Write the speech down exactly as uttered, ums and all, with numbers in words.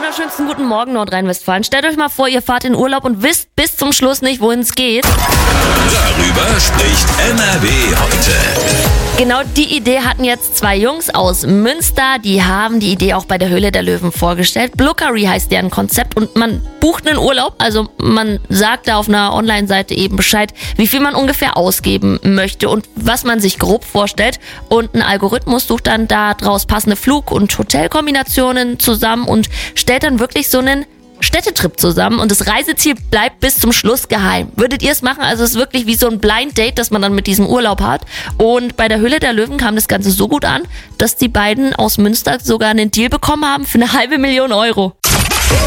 wunderschönsten guten Morgen Nordrhein-Westfalen. Stellt euch mal vor, ihr fahrt in Urlaub und wisst bis zum Schluss nicht, wohin es geht. Darüber spricht N R W heute. Genau die Idee hatten jetzt zwei Jungs aus Münster. Die haben die Idee auch bei der Höhle der Löwen vorgestellt. Bluckery heißt deren Konzept und man bucht einen Urlaub. Also man sagt da auf einer Online-Seite eben Bescheid, wie viel man ungefähr ausgeben möchte und was man sich grob vorstellt. Und ein Algorithmus sucht dann daraus passende Flug- und Hotelkombinationen zusammen und stellt dann wirklich so einen Städtetrip zusammen und das Reiseziel bleibt bis zum Schluss geheim. Würdet ihr es machen? Also es ist wirklich wie so ein Blind Date, das man dann mit diesem Urlaub hat. Und bei der Höhle der Löwen kam das Ganze so gut an, dass die beiden aus Münster sogar einen Deal bekommen haben für eine halbe Million Euro.